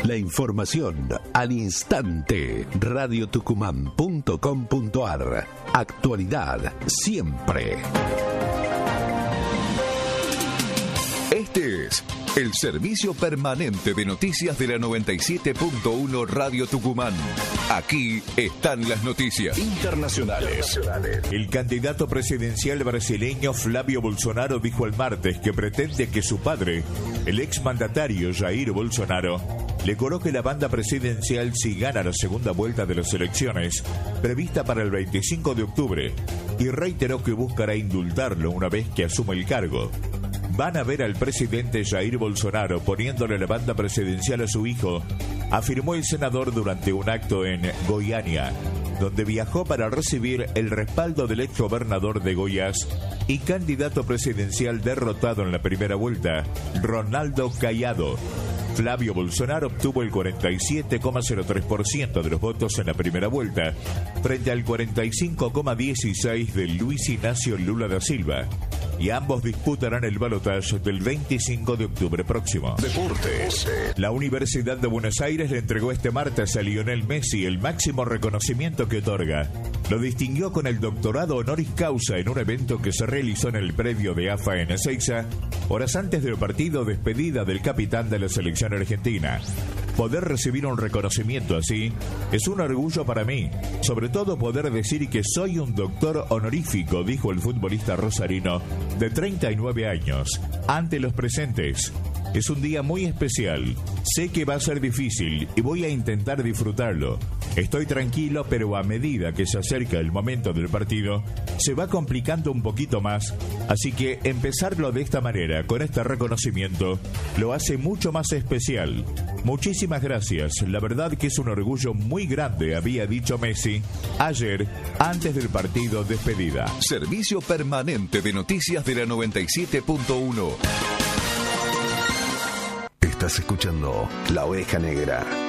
La información al instante. radiotucumán.com.ar. Actualidad siempre. Este es el servicio permanente de noticias de la 97.1 Radio Tucumán. Aquí están las noticias internacionales. El candidato presidencial brasileño Flavio Bolsonaro dijo el martes que pretende que su padre, el exmandatario Jair Bolsonaro, le coloque la banda presidencial si gana la segunda vuelta de las elecciones, prevista para el 25 de octubre, y reiteró que buscará indultarlo una vez que asuma el cargo. Van a ver al presidente Jair Bolsonaro poniéndole la banda presidencial a su hijo, afirmó el senador durante un acto en Goiânia, donde viajó para recibir el respaldo del exgobernador de Goiás y candidato presidencial derrotado en la primera vuelta, Ronaldo Caiado. Flavio Bolsonaro obtuvo el 47,03% de los votos en la primera vuelta, frente al 45,16% de Luis Ignacio Lula da Silva, y ambos disputarán el balotaje del 25 de octubre próximo. Deportes. La Universidad de Buenos Aires le entregó este martes a Lionel Messi el máximo reconocimiento que otorga. Lo distinguió con el doctorado honoris causa en un evento que se realizó en el predio de AFA en Ezeiza, horas antes del partido despedida del capitán de la selección argentina. Poder recibir un reconocimiento así es un orgullo para mí, sobre todo poder decir que soy un doctor honorífico, dijo el futbolista rosarino de 39 años, ante los presentes. Es un día muy especial, sé que va a ser difícil y voy a intentar disfrutarlo. Estoy tranquilo, pero a medida que se acerca el momento del partido, se va complicando un poquito más, así que empezarlo de esta manera, con este reconocimiento, lo hace mucho más especial. Muchísimas gracias, la verdad que es un orgullo muy grande, había dicho Messi ayer, antes del partido despedida. Servicio permanente de noticias de la 97.1. Estás escuchando La Oveja Negra.